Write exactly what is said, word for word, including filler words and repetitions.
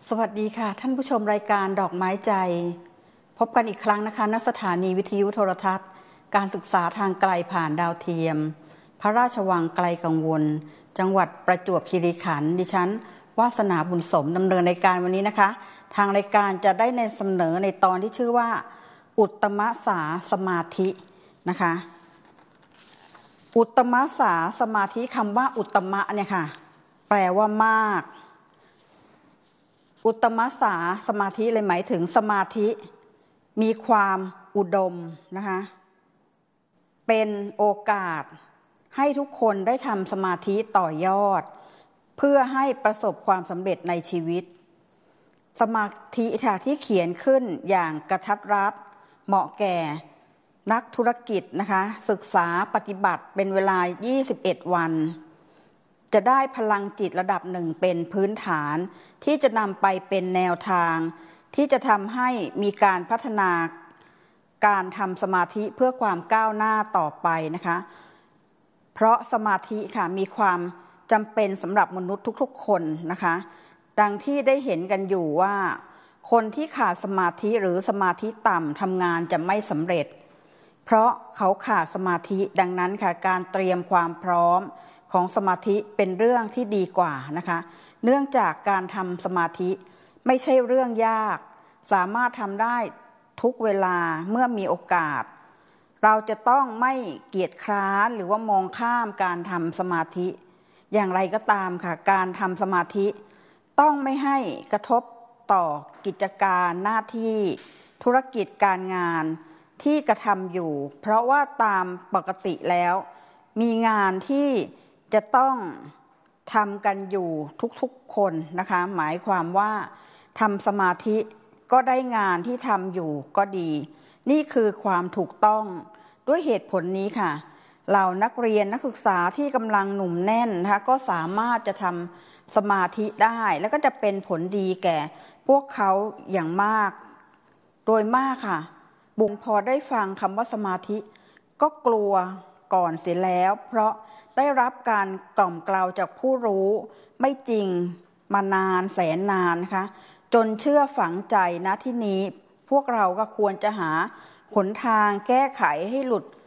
สวัสดีค่ะท่านผู้ชมรายการดอกไม้ใจพบกันอีกครั้งนะคะณสถานีวิทยุโทรทัศน์การศึกษาทางไกลผ่านดาวเทียมพระราชวังไกลกังวลจังหวัดประจวบคีรีขันธ์ดิฉันวาสนาบุญสมดำเนินรายการวันนี้นะคะทางรายการจะได้ในเสนอในตอนที่ชื่อว่าอุตตมสาสมาธินะคะอุตตมสาสมาธิคำว่าอุตตมะเนี่ยค่ะแปลว่ามากอุตตมสาสมาธิเลยหมายถึงสมาธิมีความอุดมนะคะเป็นโอกาสให้ทุกคนได้ทำสมาธิต่อยอดเพื่อให้ประสบความสำเร็จในชีวิตสมาธิที่เขียนขึ้นอย่างกระทัดรัดเหมาะแก่นักธุรกิจนะคะศึกษาปฏิบัติเป็นเวลายี่สิบเอ็ดวันจะได้พลังจิตระดับหนึ่งเป็นพื้นฐานที่จะนำไปเป็นแนวทางที่จะทำให้มีการพัฒนาการทำสมาธิเพื่อความก้าวหน้าต่อไปนะคะเพราะสมาธิค่ะมีความจำเป็นสำหรับมนุษย์ทุกๆคนนะคะดังที่ได้เห็นกันอยู่ว่าคนที่ขาดสมาธิหรือสมาธิต่ำทำงานจะไม่สำเร็จเพราะเขาขาดสมาธิดังนั้นค่ะการเตรียมความพร้อมของสมาธิเป็นเรื่องที่ดีกว่านะคะเนื่องจากการทำสมาธิไม่ใช่เรื่องยากสามารถทำได้ทุกเวลาเมื่อมีโอกาสเราจะต้องไม่เกียจคร้านหรือว่ามองข้ามการทำสมาธิอย่างไรก็ตามค่ะการทำสมาธิต้องไม่ให้กระทบต่อกิจการหน้าที่ธุรกิจการงานที่กระทำอยู่เพราะว่าตามปกติแล้วมีงานที่จะต้องทำกันอยู่ทุกๆคนนะคะหมายความว่าทำสมาธิก็ได้งานที่ทำอยู่ก็ดีนี่คือความถูกต้องด้วยเหตุผลนี้ค่ะเหล่านักเรียนนักศึกษาที่กำลังหนุ่มแน่นนะคะก็สามารถจะทำสมาธิได้แล้วก็จะเป็นผลดีแก่พวกเขาอย่างมากโดยมากค่ะบุญพอได้ฟังคำว่าสมาธิก็กลัวก่อนเสียแล้วเพราะได้รับการกล่อมเกลาจากผู้รู้ไม่จริงมานานแสนนานนะคะจนเชื่อฝังใจนะที่นี้พวกเราก็ควรจะหาหนทางแก้ไขให้หลุด